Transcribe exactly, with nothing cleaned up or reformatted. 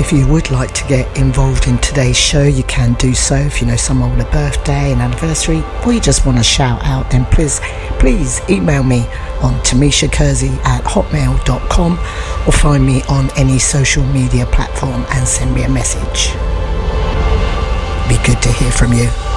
If you would like to get involved in today's show, you can do so. If you know someone with a birthday, an anniversary, or you just want to shout out, then please, please email me on Tamisha Kersey at hotmail dot com or find me on any social media platform and send me a message. Be good to hear from you.